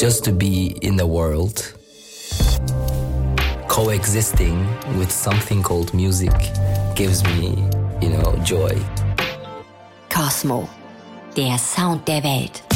just to be in the world, coexisting with something called music gives me, joy. Cosmo, der Sound der Welt.